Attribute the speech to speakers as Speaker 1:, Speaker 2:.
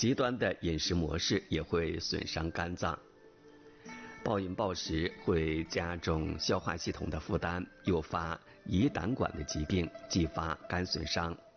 Speaker 1: 极端的饮食模式也会损伤肝脏。暴饮暴食会加重消化系统的负担，诱发胰胆管的疾病，继发肝损伤。